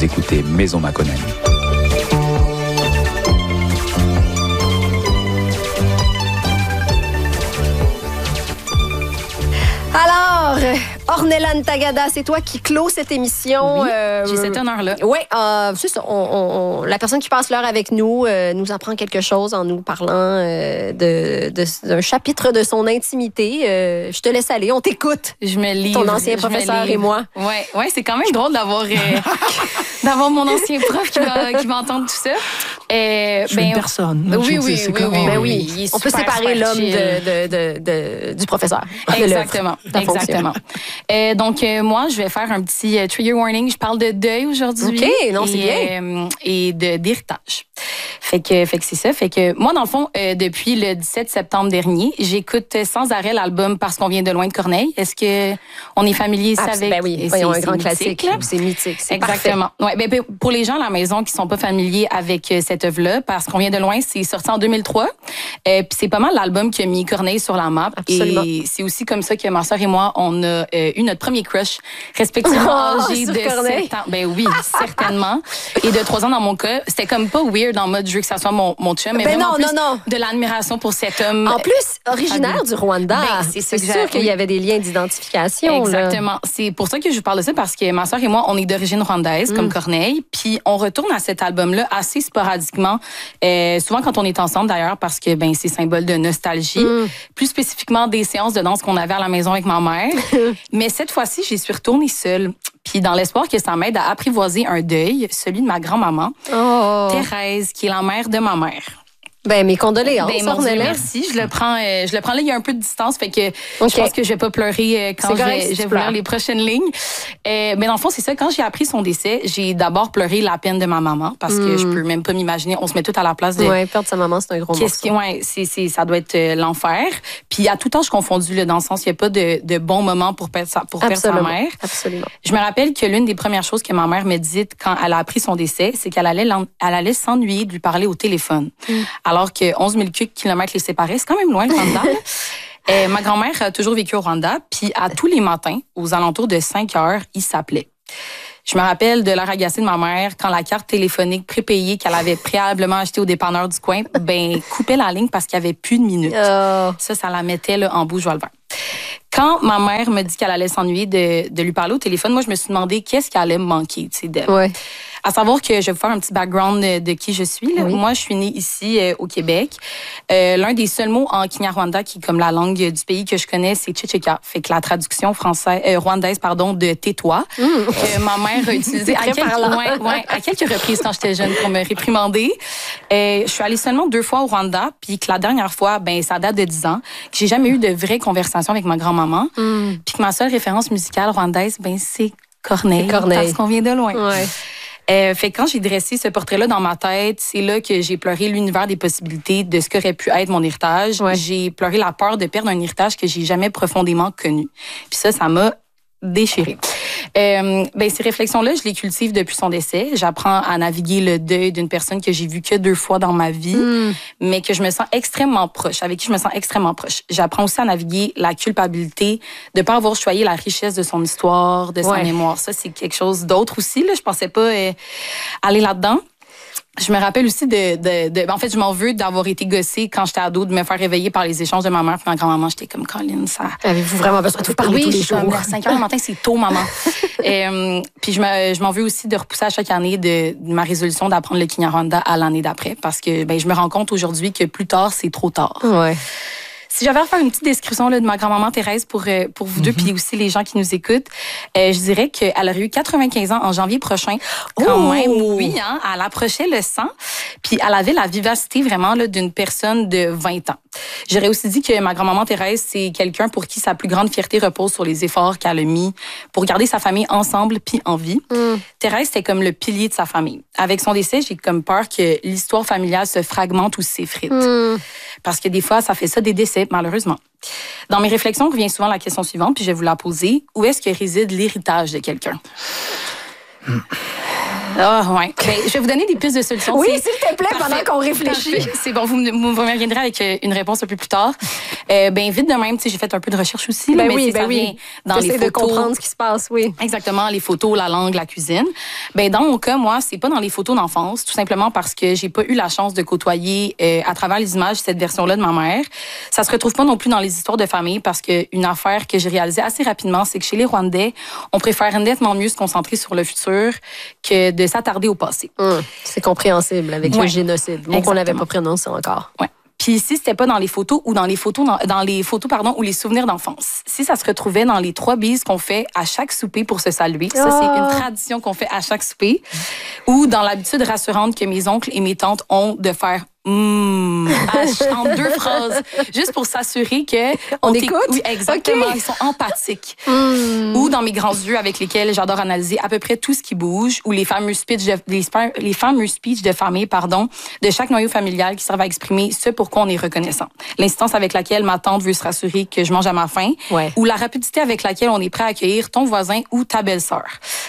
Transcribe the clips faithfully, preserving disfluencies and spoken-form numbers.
Vous écoutez Maison Makonnen. Alors, Ornelan Tagada, c'est toi qui clôt cette émission. Oui, euh, j'ai cet honneur-là. Oui, euh, c'est ça. On, on, on, la personne qui passe l'heure avec nous euh, nous apprend quelque chose en nous parlant euh, de, de, d'un chapitre de son intimité. Euh, je te laisse aller, on t'écoute. Je me livre. Ton ancien professeur et moi. Oui, ouais, c'est quand même drôle d'avoir, euh, d'avoir mon ancien prof qui va, qui va entendre tout ça. Euh, je ben, suis une personne. Oui, oui, oui, oui, oui, ben oui. On peut séparer l'homme de, de, de, de, du professeur. Exactement. Exactement. Euh, donc, euh, moi, je vais faire un petit euh, trigger warning. Je parle de deuil aujourd'hui. OK, non, c'est et, bien. Euh, et de, d'héritage. Fait que, fait que c'est ça. Fait que moi, dans le fond, euh, depuis le dix-sept septembre dernier, j'écoute sans arrêt l'album Parce qu'on vient de loin de Corneille. Est-ce que on est familier ah, avec? Ben oui, c'est, un c'est grand mythique, classique. Là. C'est mythique. C'est exactement. Ouais, ben, pour les gens à la maison qui sont pas familiers avec cette œuvre-là, Parce qu'on vient de loin, c'est sorti en deux mille trois. Euh, Puis c'est pas mal l'album qui a mis Corneille sur la map. Absolument. Et c'est aussi comme ça que ma sœur et moi, on a euh, eu notre premier crush, respectivement oh, âgés de sept ans. Ben oui, certainement. Et de trois ans dans mon cas. C'était comme pas weird en mode je veux que ça soit mon, mon chum, mais ben vraiment non, plus non, non. de l'admiration pour cet homme. En plus, originaire du Rwanda. Ben, c'est c'est sûr sûr qu'il y avait des liens d'identification. Exactement. Là. C'est pour ça que je vous parle de ça, parce que ma sœur et moi, on est d'origine rwandaise, mm. comme Corneille. Puis on retourne à cet album-là assez sporadiquement. Euh, souvent quand on est ensemble, d'ailleurs, parce que ben c'est symbole de nostalgie. Mm. Plus spécifiquement des séances de danse qu'on avait à la maison avec ma mère. Mais cette fois-ci, j'y suis retournée seule. Puis dans l'espoir que ça m'aide à apprivoiser un deuil, celui de ma grand-maman, oh. Thérèse, qui est la mère de ma mère. Ben mes condoléances. Ben mon Dieu, merci. Je le prends, euh, je le prends là. Il y a un peu de distance, fait que okay. je pense que je vais pas pleurer euh, quand je vais, je vais lire les prochaines lignes. Euh, mais dans le fond, c'est ça. Quand j'ai appris son décès, j'ai d'abord pleuré la peine de ma maman, parce mm. que je peux même pas m'imaginer. On se met tout à la place de. Ouais, perdre sa maman, c'est un gros Qu'est-ce morceau. Que, ouais, c'est, c'est, ça doit être euh, l'enfer. Puis à tout âge confondu, là, dans le sens, il y a pas de, de bon moment pour perdre sa, pour perdre sa mère. Absolument. Je me rappelle que l'une des premières choses que ma mère me dit quand elle a appris son décès, c'est qu'elle allait, elle allait s'ennuyer de lui parler au téléphone, mm. alors que onze mille kilomètres les séparaient. C'est quand même loin, le Rwanda. euh, ma grand-mère a toujours vécu au Rwanda, puis à tous les matins, aux alentours de cinq heures, il s'appelait. Je me rappelle de l'air agacé de ma mère quand la carte téléphonique prépayée qu'elle avait préalablement achetée au dépanneur du coin, ben coupait la ligne parce qu'il n'y avait plus de minutes. Oh. Ça, ça la mettait là, en bouche joie le vert. Quand ma mère me dit qu'elle allait s'ennuyer de, de lui parler au téléphone, moi, je me suis demandé qu'est-ce qui allait me manquer, tu sais, d'elle. Ouais. À savoir que je vais vous faire un petit background de, de qui je suis. Là. Oui. Moi, je suis née ici, euh, au Québec. Euh, l'un des seuls mots en Kinyarwanda, qui est comme la langue du pays que je connais, c'est Chichika. Fait que la traduction française, euh, rwandaise, pardon, de tais-toi, mm. que ma mère a utilisé à quelques, ouais, ouais, à quelques reprises quand j'étais jeune pour me réprimander. Euh, je suis allée seulement deux fois au Rwanda, puis que la dernière fois, ben ça date de dix ans, que j'ai jamais eu de vraies conversations avec ma grand-maman, mm. puis que ma seule référence musicale rwandaise, ben c'est Corneille, Corneille. Parce qu'on vient de loin. Ouais. Euh, fait que quand j'ai dressé ce portrait-là dans ma tête, c'est là que j'ai pleuré l'univers des possibilités de ce qu'aurait pu être mon héritage. Ouais. J'ai pleuré la peur de perdre un héritage que j'ai jamais profondément connu. Puis ça, ça m'a déchirée. Euh, ben ces réflexions-là, je les cultive depuis son décès. J'apprends à naviguer le deuil d'une personne que j'ai vue que deux fois dans ma vie, mm. mais que je me sens extrêmement proche, avec qui je me sens extrêmement proche. J'apprends aussi à naviguer la culpabilité de pas avoir choyé la richesse de son histoire, de sa ouais. mémoire. Ça, c'est quelque chose d'autre aussi. Là, je pensais pas euh, aller là-dedans. Je me rappelle aussi de, de, de... En fait, je m'en veux d'avoir été gossée quand j'étais ado, de me faire réveiller par les échanges de ma mère et ma grand-maman. J'étais comme, Colin, ça... Avez-vous vraiment besoin de vous parler oui, tous les jours? Oui, cinq heures le matin, c'est tôt, maman. euh, puis je, me, je m'en veux aussi de repousser à chaque année de, de ma résolution d'apprendre le Kinyarwanda à l'année d'après, parce que ben, je me rends compte aujourd'hui que plus tard, c'est trop tard. Ouais. Si j'avais à faire une petite description là, de ma grand-maman Thérèse pour, euh, pour vous mm-hmm. deux, puis aussi les gens qui nous écoutent, euh, je dirais qu'elle aurait eu quatre-vingt-quinze ans en janvier prochain. Quand oh! même, oui, hein, elle approchait le cent, puis elle avait la vivacité vraiment là, d'une personne de vingt ans. J'aurais aussi dit que ma grand-maman Thérèse, c'est quelqu'un pour qui sa plus grande fierté repose sur les efforts qu'elle a mis pour garder sa famille ensemble puis en vie. Mm. Thérèse, c'était comme le pilier de sa famille. Avec son décès, j'ai comme peur que l'histoire familiale se fragmente ou s'effrite. Mm. Parce que des fois, ça fait ça des décès, malheureusement. Dans mes réflexions revient souvent la question suivante, puis je vais vous la poser. Où est-ce que réside l'héritage de quelqu'un? Mm. Ah, oh, ouais. Ben, je vais vous donner des pistes de solutions. Oui, s'il te plaît, pendant qu'on réfléchit. Parfait. C'est bon, vous me, vous me reviendrez avec une réponse un peu plus tard. Euh, ben, vite de même, tu sais, j'ai fait un peu de recherche aussi. Ben là, oui, mais ben ça oui. vient dans les photos. de comprendre ce qui se passe, oui. Exactement, les photos, la langue, la cuisine. Ben, dans mon cas, moi, c'est pas dans les photos d'enfance, tout simplement parce que j'ai pas eu la chance de côtoyer euh, à travers les images cette version-là de ma mère. Ça se retrouve pas non plus dans les histoires de famille parce que une affaire que j'ai réalisée assez rapidement, c'est que chez les Rwandais, on préfère nettement mieux se concentrer sur le futur que de s'attarder au passé. Hum, c'est compréhensible avec ouais. le génocide. Moi, qu'on n'avait pas prononcé encore. Ouais. Puis si c'était pas dans les photos ou dans les photos dans, dans les photos pardon ou les souvenirs d'enfance, si ça se retrouvait dans les trois bises qu'on fait à chaque souper pour se saluer, ça oh. c'est une tradition qu'on fait à chaque souper, ou dans l'habitude rassurante que mes oncles et mes tantes ont de faire Mmh, en deux phrases, juste pour s'assurer que on, on écoute. Oui, exactement. Okay. Ils sont empathiques. Mmh. Ou dans mes grands yeux avec lesquels j'adore analyser à peu près tout ce qui bouge, ou les fameux speeches de, les, les fameux speeches de famille, pardon, de chaque noyau familial qui servent à exprimer ce pourquoi on est reconnaissant. L'insistance avec laquelle ma tante veut se rassurer que je mange à ma faim, ouais. ou la rapidité avec laquelle on est prêt à accueillir ton voisin ou ta belle-sœur.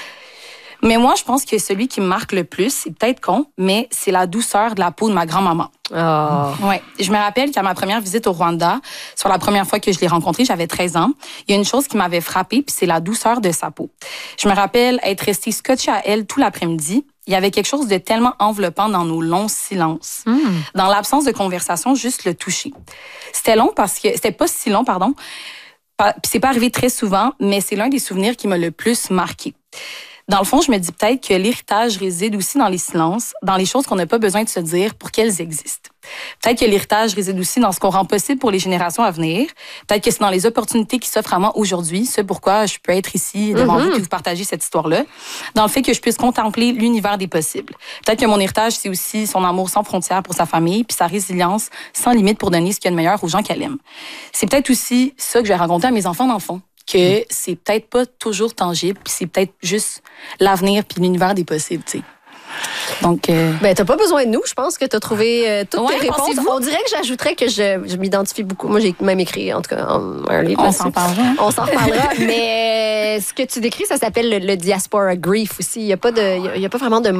Mais moi, je pense que celui qui me marque le plus, c'est peut-être con, mais c'est la douceur de la peau de ma grand-maman. Oh. Ouais. Je me rappelle qu'à ma première visite au Rwanda, sur la première fois que je l'ai rencontrée, j'avais treize ans, il y a une chose qui m'avait frappée, puis c'est la douceur de sa peau. Je me rappelle être restée scotchée à elle tout l'après-midi. Il y avait quelque chose de tellement enveloppant dans nos longs silences. Mm. Dans l'absence de conversation, juste le toucher. C'était long parce que... C'était pas si long, pardon. Puis c'est pas arrivé très souvent, mais c'est l'un des souvenirs qui m'a le plus marqué. Dans le fond, je me dis peut-être que l'héritage réside aussi dans les silences, dans les choses qu'on n'a pas besoin de se dire pour qu'elles existent. Peut-être que l'héritage réside aussi dans ce qu'on rend possible pour les générations à venir. Peut-être que c'est dans les opportunités qui s'offrent à moi aujourd'hui, ce pourquoi je peux être ici devant mm-hmm. vous et vous partager cette histoire-là. Dans le fait que je puisse contempler l'univers des possibles. Peut-être que mon héritage, c'est aussi son amour sans frontières pour sa famille, puis sa résilience sans limite pour donner ce qu'il y a de meilleur aux gens qu'elle aime. C'est peut-être aussi ça que je vais raconter à mes enfants d'enfants. Que mmh. c'est peut-être pas toujours tangible, puis c'est peut-être juste l'avenir puis l'univers des possibles, tu sais. Donc, euh... ben, t'as pas besoin de nous. Je pense que t'as trouvé euh, toutes ouais, tes réponses. On dirait que j'ajouterais que je, je m'identifie beaucoup. Moi, j'ai même écrit, en tout cas, un livre. On s'en parlera. On s'en reparlera. Mais ce que tu décris, ça s'appelle le, le diaspora grief aussi. Il y a pas de, il y a pas vraiment de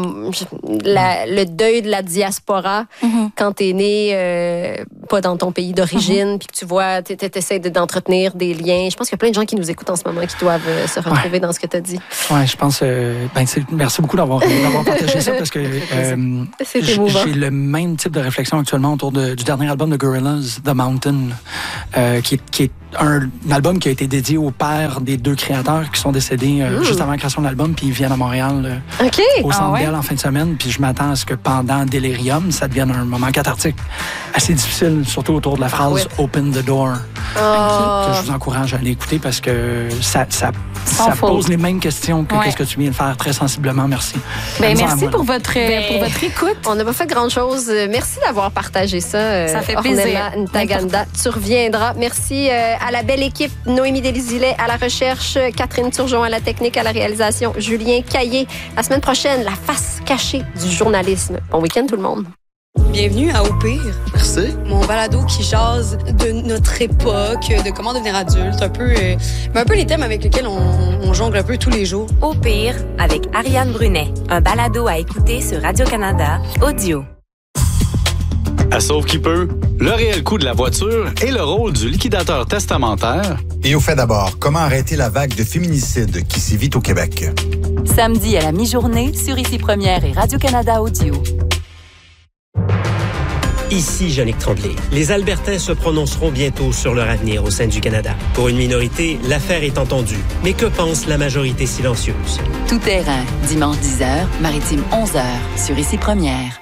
la, le deuil de la diaspora mm-hmm. quand t'es né euh, pas dans ton pays d'origine, puis mm-hmm. que tu vois, t'essaies d'entretenir des liens. Je pense qu'il y a plein de gens qui nous écoutent en ce moment qui doivent euh, se retrouver ouais. dans ce que t'as dit. Ouais, je pense. Euh, ben, merci beaucoup d'avoir, d'avoir partagé ça parce que euh, j'ai le même type de réflexion actuellement autour de, du dernier album de Gorillaz, The Mountain, euh, qui, qui est un, un album qui a été dédié au père des deux créateurs qui sont décédés euh, mmh. juste avant la création de l'album, puis ils viennent à Montréal euh, okay. au Centre ah ouais? Bell en fin de semaine, puis je m'attends à ce que pendant Delirium, ça devienne un moment cathartique assez difficile, surtout autour de la phrase ah ouais. « Open the door oh. », que je vous encourage à aller écouter parce que ça, ça, ça pose les mêmes questions que ouais. qu'est-ce que tu viens de faire très sensiblement. Merci. Ben, merci pour votre, ben, pour votre écoute. On n'a pas fait grand-chose. Merci d'avoir partagé ça. Ça fait plaisir. Ntaganda, tu reviendras. Merci à la belle équipe. Noémie Delisile à la recherche, Catherine Turgeon à la technique, à la réalisation, Julien Caillé. La semaine prochaine, la face cachée du journalisme. Bon week-end tout le monde. Bienvenue à Au Pire. Merci. Mon balado qui jase de notre époque, de comment devenir adulte, un peu, euh, un peu les thèmes avec lesquels on, on jongle un peu tous les jours. Au Pire, avec Ariane Brunet, un balado à écouter sur Radio-Canada, audio. À Sauve qui peut, le réel coût de la voiture et le rôle du liquidateur testamentaire. Et au fait d'abord, comment arrêter la vague de féminicides qui sévit au Québec? Samedi à la mi-journée sur Ici Première et Radio-Canada Audio. Ici Jannick Tremblay. Les Albertains se prononceront bientôt sur leur avenir au sein du Canada. Pour une minorité, l'affaire est entendue. Mais que pense la majorité silencieuse? Tout terrain, dimanche dix heures, maritime onze heures, sur Ici Première.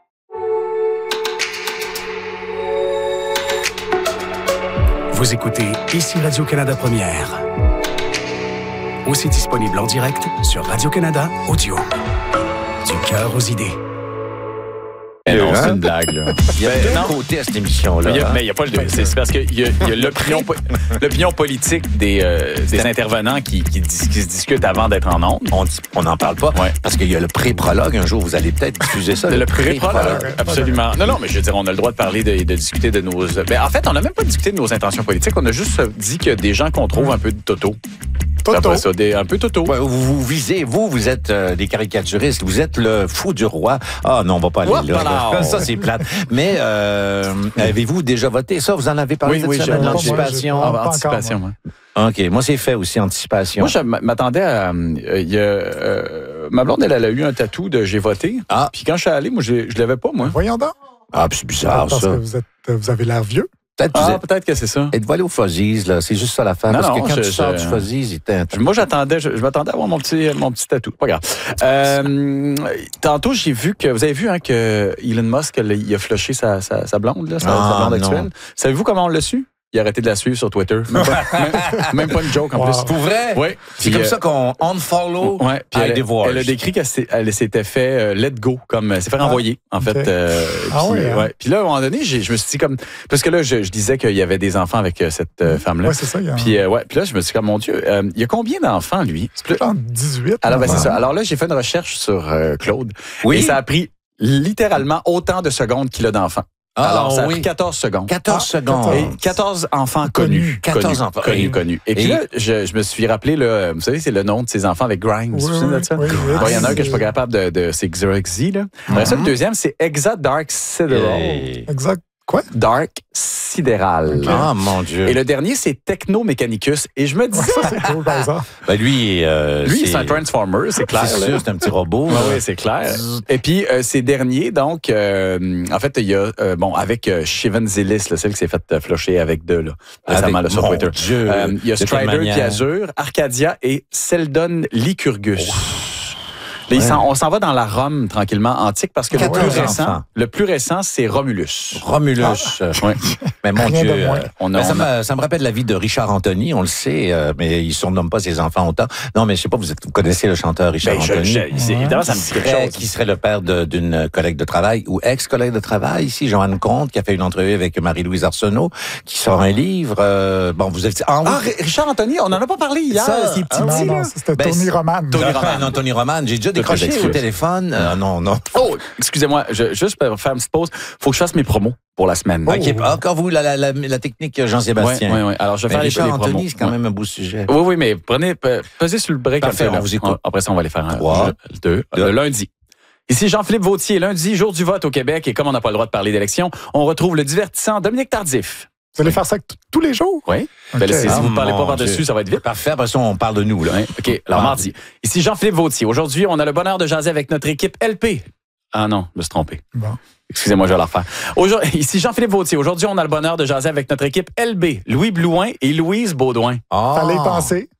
Vous écoutez Ici Radio-Canada Première. Aussi disponible en direct sur Radio-Canada Audio. Du cœur aux idées. Et non, C'est une blague, là. Il y a deux côtés à cette émission-là. Il y a, mais il n'y a pas le deux. C'est parce qu'il y a, il y a l'opinion, l'opinion politique des, euh, des intervenants qui, qui, qui se discutent avant d'être en ondes. On n'en parle pas. Ouais. Parce qu'il y a le pré-prologue. Un jour, vous allez peut-être diffuser ça. Le, le pré-prologue, pré absolument. Non, non, mais je veux dire, on a le droit de parler, de, de discuter de nos... Ben, en fait, on n'a même pas discuté de nos intentions politiques. On a juste dit qu'il y a des gens qu'on trouve un peu de toto. Toto. Ça, des, un peu toto. Ouais, vous, vous visez, vous, vous êtes euh, des caricaturistes. Vous êtes le fou du roi. Ah non, on va pas aller ouais, là. là. Ça, c'est plate. Mais euh, avez-vous déjà voté ça? Vous en avez parlé oui, cette oui, semaine? L'anticipation? Ah, anticipation, oui. OK. Moi, c'est fait aussi, anticipation. Moi, je m'attendais à... Euh, y a, euh, ma blonde, elle, elle a eu un tatou de « J'ai voté ». Ah. Puis quand je suis allé, moi, je, je l'avais pas, moi. Voyons donc. Ah, puis c'est bizarre, parce ça. Parce que vous, êtes, vous avez l'air vieux. Peut-être ah, êtes... peut-être que c'est ça. Êtes-vous allé au Fuzzies, là? C'est juste ça l'affaire. Parce non, que quand je, tu sors je... du Fuzzies, il était... Moi, j'attendais, je, je m'attendais à avoir mon petit, mon petit tatou. Pas grave. Euh, tantôt, j'ai vu que, vous avez vu, hein, que Elon Musk, il a flushé sa, sa, sa blonde, là, sa, ah, sa blonde actuelle. Savez-vous comment on l'a su? Il a arrêté de la suivre sur Twitter. Même pas, même, même pas une joke, en wow. plus. Pour vrai? Oui. C'est comme euh, ça qu'on unfollow ouais, puis elle, elle a décrit qu'elle s'était fait euh, let go, comme elle s'est fait renvoyer, ah, en fait. Okay. Euh, ah puis, oui, hein? ouais. Puis là, à un moment donné, je me suis dit comme... Parce que là, je, je disais qu'il y avait des enfants avec euh, cette euh, femme-là. Oui, c'est ça. Il y a... Puis, euh, ouais, puis là, je me suis dit comme, mon Dieu, euh, il y a combien d'enfants, lui? C'est plus en dix-huit. Alors, ben, c'est ça. Alors là, j'ai fait une recherche sur euh, Claude. Oui. Et ça a pris littéralement autant de secondes qu'il a d'enfants. Ah, Alors, ça a oui. pris quatorze secondes. quatorze ah, secondes. Et quatorze enfants connus. quatorze enfants. Connus, oui. connus. Et, et puis là, je, je me suis rappelé, là, vous savez, c'est le nom de ces enfants avec Grimes. Oui, vous vous souvenez de ça? Oui, oui, bon, il y en a un que je suis pas capable de... de c'est Xerxes, là. Mm-hmm. Après ça, le deuxième, c'est Exa Dark Sideral. Hey. Exact. Quoi? Dark Sidéral. Okay. Ah, mon Dieu. Et le dernier, c'est Techno Mechanicus. Et je me dis... ça, c'est cool, par exemple. Ben, lui, euh, lui c'est un Transformer, c'est clair. C'est sûr, c'est un petit robot. Oui, oui, c'est clair. Et puis, euh, ces derniers, donc, euh, en fait, il y a, euh, bon, avec euh, Shivan Zilis, là, celle qui s'est fait euh, flusher avec deux, là, récemment, là, sur mon Twitter. Dieu. Euh, il y a Strider qui Azure, Arcadia et Seldon Lycurgus. Oh. Là, ouais. On s'en va dans la Rome tranquillement antique parce que le plus, récent, le plus récent, c'est Romulus. Romulus. Ah. Oui. Mais mon Dieu, on a, mais ça, on a... me, ça me rappelle la vie de Richard Anthony, on le sait, euh, mais il ne surnomme pas ses enfants autant. Non, mais je sais pas, vous, êtes, vous connaissez le chanteur Richard ben, Anthony? Je, je, évidemment, ça me dit quelque chose. Qui serait le père d'une collègue de travail ou ex-collègue de travail ici, Joanne Comte, qui a fait une entrevue avec Marie-Louise Arsenault, qui sort un livre. Euh, bon, vous êtes... Ah, ah, Richard Anthony, on n'en a pas parlé hier. C'est petit, ah, non, non, c'était ben, Tony Roman. Tony Roman, non, Tony Roman. J'ai déjà décroché au téléphone. Euh, non, non. Oh, excusez-moi, je, juste pour faire une petite pause, faut que je fasse mes promos pour la semaine. Oh. OK, encore vous, la, la, la, la technique Jean-Sébastien. Oui, oui, oui. Alors, je vais faire les, les Anthony, promos. c'est quand même un beau sujet. Oui, oui, mais prenez, pesez sur le break. Parfait, on vous écoute. Après ça, on va les faire un, trois, deux, deux. Le lundi. Ici Jean-Philippe Vautier, lundi, jour du vote au Québec, et comme on n'a pas le droit de parler d'élection, on retrouve le divertissant Dominique Tardif. Vous allez faire ça tous les jours? Oui. Okay. Ben là, si ah, vous ne parlez pas par-dessus, ça va être vite. Parfait. Après ça, on parle de nous. Là. Oui. OK. Alors, mardi. Ici Jean-Philippe Vautier. Aujourd'hui, on a le bonheur de jaser avec notre équipe L P. Ah non, je me suis trompé. Bon. Excusez-moi, je vais la refaire. Ici Jean-Philippe Vautier. Aujourd'hui, on a le bonheur de jaser avec notre équipe L B. Louis Blouin et Louise Baudouin. Ah. Fallait y penser.